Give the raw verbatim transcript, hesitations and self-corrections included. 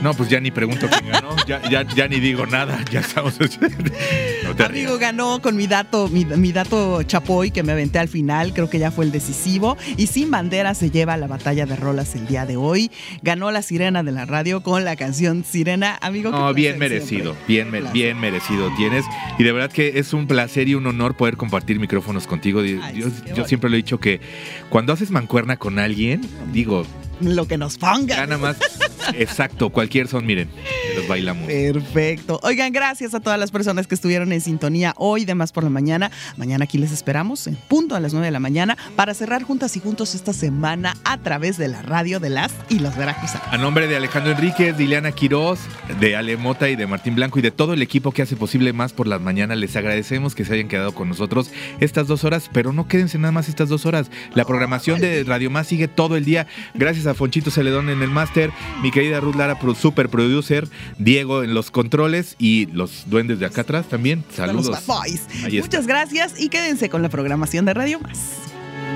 No, pues ya ni pregunto quién ganó, ya, ya, ya ni digo nada, ya estamos. No te Amigo, rías. ganó con mi dato, mi, mi dato chapoy que me aventé al final, creo que ya fue el decisivo. Y Sin Bandera se lleva la batalla de rolas el día de hoy. Ganó la sirena de la radio con la canción Sirena. Amigo, qué No, placer bien merecido, siempre. bien, Qué me- placer. bien merecido tienes. Y de verdad que es un placer y un honor poder compartir micrófonos contigo. Yo, Ay, yo- sí, qué yo bonito. siempre lo he dicho que cuando haces mancuerna con alguien, digo, Lo que nos ponga. gana más. Exacto, cualquier son, miren, los bailamos. Perfecto. Oigan, gracias a todas las personas que estuvieron en sintonía hoy de Más por la Mañana. Mañana aquí les esperamos en punto a las nueve de la mañana para cerrar juntas y juntos esta semana a través de la radio de las y los veracruzanos. A nombre de Alejandro Enríquez, de Ileana Quiroz, de Ale Mota y de Martín Blanco y de todo el equipo que hace posible Más por las Mañanas, les agradecemos que se hayan quedado con nosotros estas dos horas, pero no quédense nada más estas dos horas. La programación de Radio Más sigue todo el día. Gracias a Fonchito Celedón en el máster, mi querida Ruth Lara, pro- super producer, Diego en los controles y los duendes de acá atrás también. Con los Saludos. Bad Boys. Ahí está. Muchas gracias y quédense con la programación de Radio Más.